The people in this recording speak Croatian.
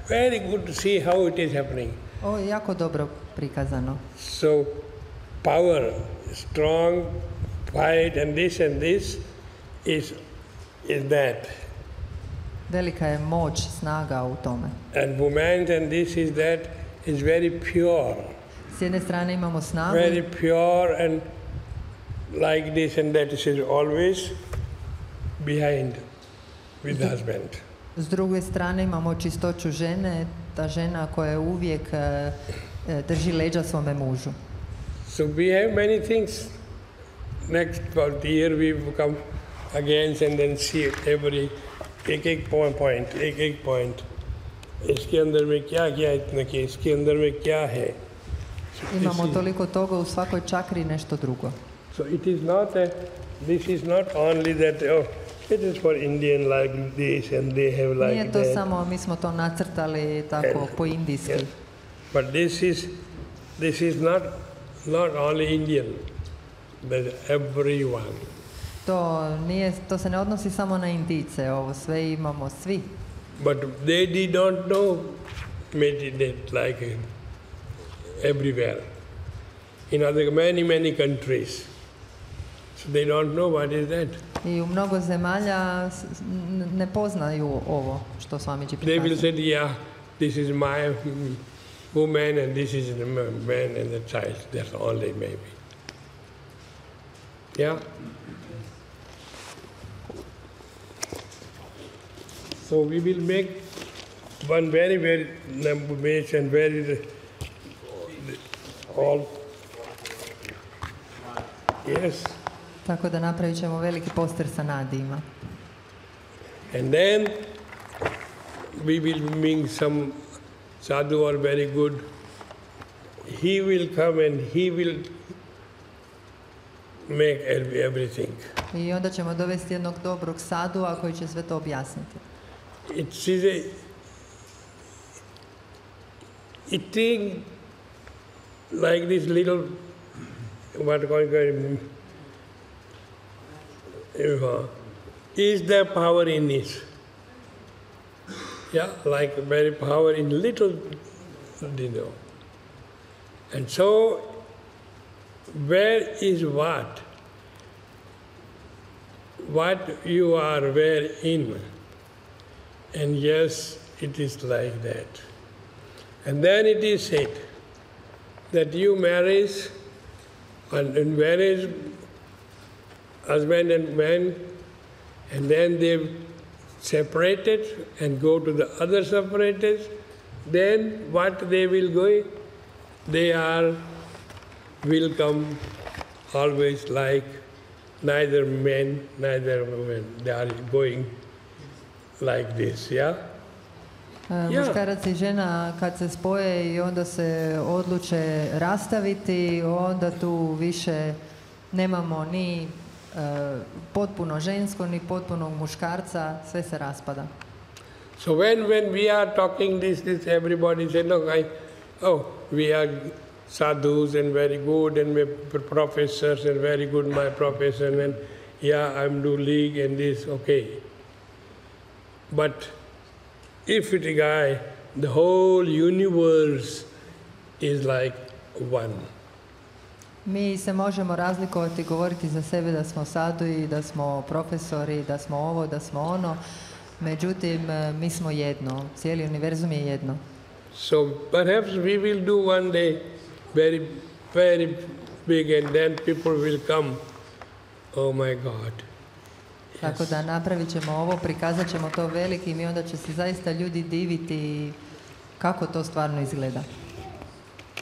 Very good to see how it is happening. Ovo je jako dobro prikazano. So, power, strong fight, and this is that. Velika je moć, snaga u tome. And movement, and this is that, is very pure. S jedne strane imamo snagu. Very pure and like this and that is always behind with the husband. S druge strane imamo čistoću žene, ta žena koja uvijek drži leđa svome mužu. So we have many things. Next year we come again and then see every एक point. इसके अंदर में क्या इतना कि इसके अंदर में क्या है. Imamo toliko toga u svakoj čakri nešto drugo. So it is not this is not only that it is for Indian like this and they have like Nije to samo mi smo to nacrtali tako po indijski. Yes. But this is not only Indian, but everyone. To se ne odnosi samo na Indijce, ovo sve imamo svi. But they did not know meditate like everywhere. In other many countries. So they don't know what is that. I u mnogo zemalja ne poznaju ovo što Swamiji They will prikazuje. say, yeah, this is my woman and this is the man and the child. That's only maybe. Yeah? So we will make one very number and very all. Yes. Tako da napravit ćemo veliki poster sa nadijima. And then we will bring some sadhu or very good. He will come and he will make everything. I onda ćemo dovesti jednog dobrog sadua koji će sve to objasniti. It is it takes like this little what going is there power in this? Yeah, like very power in little, And so, where is what? What you are where in? And yes, it is like that. And then it is said that you marry, and in marriage, husband and man, and then they separated and go to the other separated, then what they will go? They will come always like neither men, neither women. They are going like this, yeah? Muškarac i žena kad se spoje i onda se odluče rastaviti, onda tu više nemamo ni potpuno žensko, ni potpunog muškarca, sve se raspada. So when we are talking this everybody said, no, we are sadhus and very good and we're professors and very good my profession and I'm do league and this, okay. But if it a guy, the whole universe is like one. Mi se možemo razlikovati, govoriti za sebe da smo sadui, da smo profesori, da smo ovo, da smo ono. Međutim, mi smo jedno. Cijeli univerzum je jedno. So perhaps we will do one day very, very big and then people will come. Oh my God. Yes. Tako da napravit ćemo ovo, prikazat ćemo to velikim i onda će se zaista ljudi diviti kako to stvarno izgleda.